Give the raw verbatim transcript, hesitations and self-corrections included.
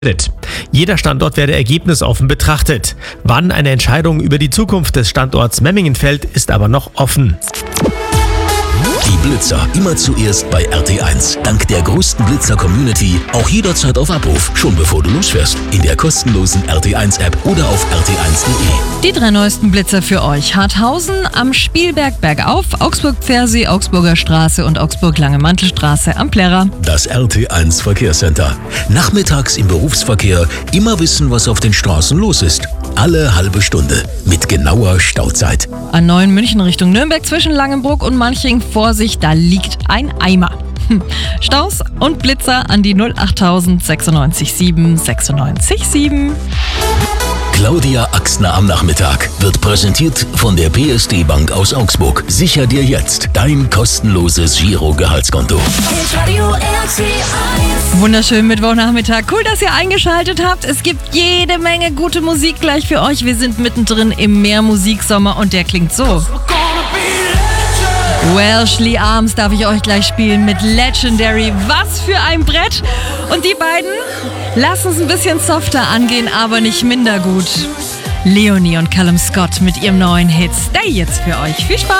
Jeder Standort werde ergebnisoffen betrachtet. Wann eine Entscheidung über die Zukunft des Standorts Memmingen fällt, ist aber noch offen. Die Blitzer immer zuerst bei R T eins. Dank der größten Blitzer-Community auch jederzeit auf Abruf, schon bevor du losfährst. In der kostenlosen R T eins App oder auf r t eins punkt de. Die drei neuesten Blitzer für euch. Harthausen am Spielberg bergauf, Augsburg-Pfersee, Augsburger Straße und Augsburg-Lange-Mantelstraße am Plärrer. Das R T eins Verkehrscenter. Nachmittags im Berufsverkehr immer wissen, was auf den Straßen los ist. Alle halbe Stunde mit genauer Stauzeit. An neun München Richtung Nürnberg zwischen Langenbruck und Manching. Vorsicht, da liegt ein Eimer. Staus und Blitzer an die null achttausend sechsundneunzig sieben sechsundneunzig sieben. Claudia Axner am Nachmittag wird präsentiert von der P S D Bank aus Augsburg. Sicher dir jetzt dein kostenloses Giro-Gehaltskonto. Wunderschönen Mittwochnachmittag. Cool, dass ihr eingeschaltet habt. Es gibt jede Menge gute Musik gleich für euch. Wir sind mittendrin im Mehrmusiksommer und der klingt so. Welshly Arms darf ich euch gleich spielen mit Legendary. Was für ein Brett. Und die beiden lassen es ein bisschen softer angehen, aber nicht minder gut. Leonie und Callum Scott mit ihrem neuen Hit Stay jetzt für euch. Viel Spaß.